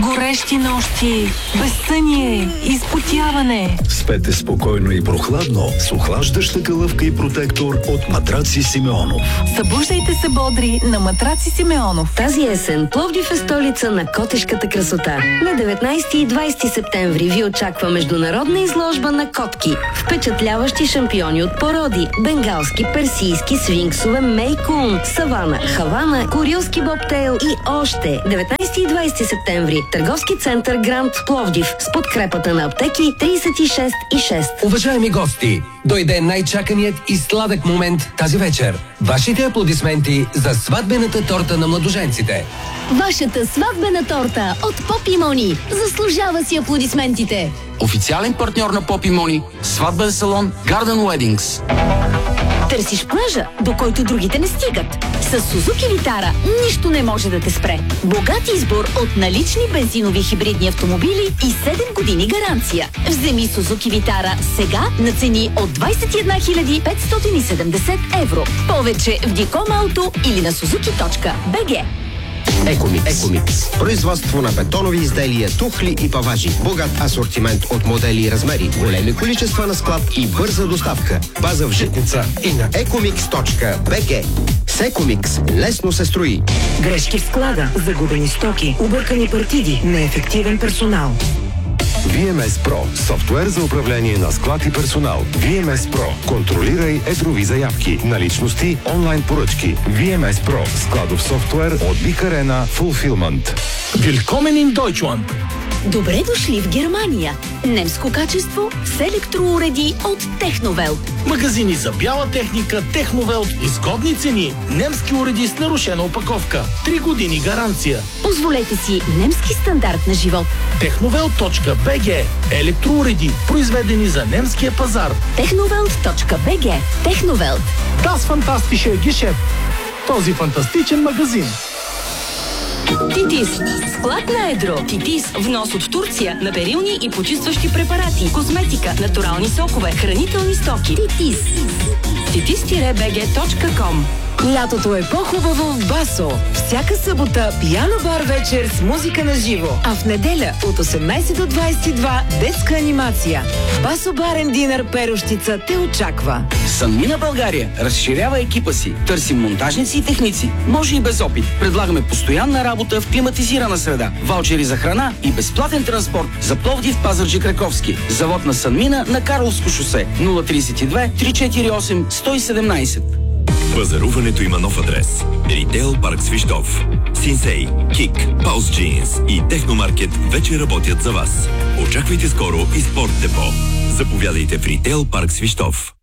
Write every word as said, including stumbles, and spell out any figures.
Горещи нощи, безсъние, изпотяване. Спете спокойно и прохладно с охлаждаща калъвка и протектор от Матраци Симеонов. Събуждайте се бодри на Матраци Симеонов. Тази есен Пловдив е столица на котешката красота. На деветнайсети и двайсети септември ви очаква международна изложба на котки. Впечатляващи шампиони от породи: бенгалски, персийски, свинксове, мейкун, савана, хавана, курилски бобтейл и още. деветнайсети и двайсети септември. Търговски център Гранд Пловдив с подкрепата на аптеки трийсет и шест и шест. Уважаеми гости, дойде най-чаканият и сладък момент тази вечер. Вашите аплодисменти за сватбената торта на младоженците. Вашата сватбена торта от Pop и Money заслужава си аплодисментите. Официален партньор на Pop и Money, сватбен салон Garden Weddings. Търсиш плажа, до който другите не стигат? С Suzuki Vitara нищо не може да те спре. Богат избор от налични бензинови хибридни автомобили и седем години гаранция. Вземи Suzuki Vitara сега на цени от двайсет и една хиляди петстотин и седемдесет евро. Повече в Диком Ауто или на suzuki точка би джи. Екомикс. Екомикс. Производство на бетонови изделия, тухли и паважи. Богат асортимент от модели и размери. Големи количества на склад и бърза доставка. База в Житница и на екомикс точка би джи. С Екомикс лесно се строи. Грешки в склада, загубени стоки, объркани партиди, неефективен персонал. ви ем ес Pro – софтуер за управление на склад и персонал. ви ем ес Pro – контролирай едрови заявки, наличности, онлайн поръчки. ви ем ес Pro – складов софтуер от Big Arena Fulfillment. Willkommen in Deutschland! Добре дошли в Германия. Немско качество с електроуреди от Техновелт. Магазини за бяла техника Техновелт. Изгодни цени. Немски уреди с нарушена опаковка. Три години гаранция. Позволете си немски стандарт на живот. Техновелт точка би джи. Електроуреди, произведени за немския пазар. Техновелт точка би джи. Техновелт. Das fantastische Geschäft. Този фантастичен магазин. Титис. Склад на едро. Титис. Внос от Турция на перилни и почистващи препарати, козметика, натурални сокове, хранителни стоки. Титис. титис би джи точка ком. Лятото е по-хубаво в Басо. Всяка събота пиано бар вечер с музика на живо. А в неделя от осемнайсет до двайсет и два детска анимация. Басо барен динър Перущица те очаква. Санмина България разширява екипа си. Търсим монтажници и техници. Може и без опит. Предлагаме постоянна работа в климатизирана среда, ваучери за храна и безплатен транспорт за Пловдив, Пазарджик, Раковски. Завод на Санмина на Карловско шосе. нула трийсет и две триста четиридесет и осем сто и седемнайсет. Пазаруването има нов адрес. Ритейл парк Свищов. Синсей, Кик, Паус Джинс и Техномаркет вече работят за вас. Очаквайте скоро и Спорт Депо. Заповядайте в Ритейл парк Свищов.